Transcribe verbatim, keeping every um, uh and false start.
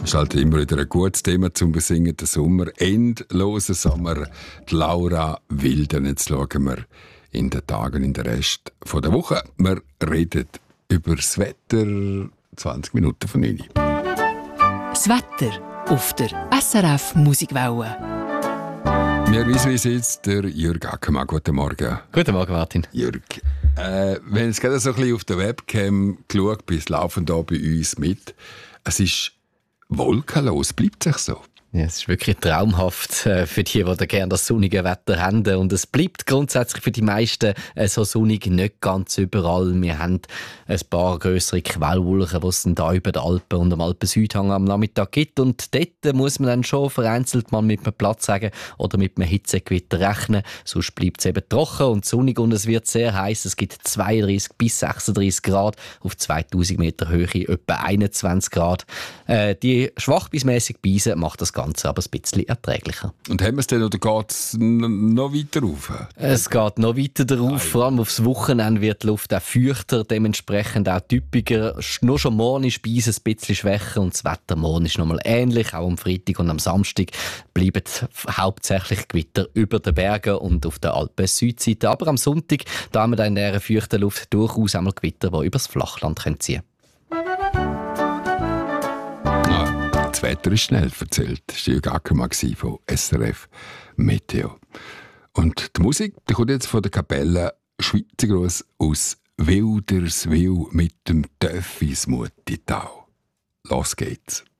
Das ist halt immer wieder ein gutes Thema zum Besingen. Der Sommer, endloser Sommer. Die Laura Wilden. Jetzt schauen wir in den Tagen, in den Rest von der Woche. Wir reden über das Wetter. zwanzig Minuten von neun. Das Wetter auf der S R F Musikwelle. Wir wissen, wie es ist, der Jürg Ackermann. Guten Morgen. Guten Morgen, Martin. Jürg, äh, wenn es gerade so ein bisschen auf der Webcam geschaut bist, laufen da bei uns mit. Es ist wolkenlos, bleibt es so? Ja, es ist wirklich traumhaft äh, für die, die gerne das sonnige Wetter haben. Und es bleibt grundsätzlich für die meisten äh, so sonnig, nicht ganz überall. Wir haben ein paar grössere Quellwolken, die es dann da über den Alpen und am Alpensüdhang am Nachmittag gibt. Und dort muss man dann schon vereinzelt mal mit einem Platzregen oder mit einem Hitzegewitter rechnen. Sonst bleibt es eben trocken und sonnig und es wird sehr heiß. Es gibt zweiunddreißig bis sechsunddreißig Grad, auf zweitausend Meter Höhe etwa einundzwanzig Grad. Äh, die schwach bis mäßig Beise macht das Ganze aber ein bisschen erträglicher. Und haben wir es denn oder geht es noch weiter rauf? Es geht noch weiter darauf. Vor allem aufs Wochenende wird die Luft auch feuchter, dementsprechend auch typischer. Nur schon morgen ist die Beise ein bisschen schwächer und das Wetter morgen ist noch mal ähnlich. Auch am Freitag und am Samstag bleiben hauptsächlich Gewitter über den Bergen und auf der Alpen-Südseite. Aber am Sonntag da haben wir dann in dieser feuchten Luft durchaus einmal Gewitter, die über das Flachland ziehen können. Das Wetter ist schnell erzählt. Das war Jürg Ackermann von S R F Meteo. Und die Musik die kommt jetzt von der Kapelle Schweizer Gruss aus Wilderswil mit dem Töffis Muttitau. Los geht's.